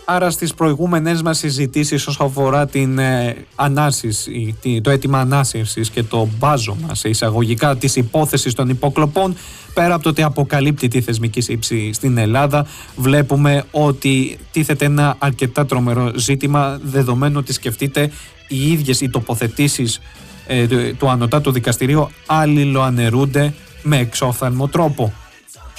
Άρα στις προηγούμενες μας συζητήσεις όσον αφορά την ανάσυρση, το αίτημα ανάσυρσης και το μπάζωμα σε εισαγωγικά της υπόθεσης των υποκλοπών, πέρα από το ότι αποκαλύπτει τη θεσμική σύψη στην Ελλάδα, βλέπουμε ότι τίθεται ένα αρκετά τρομερό ζήτημα, δεδομένου ότι σκεφτείτε οι ίδιες οι τοποθετήσεις του Ανωτάτου Δικαστηρίου αλληλοαναιρούνται με εξόφθαλμο τρόπο.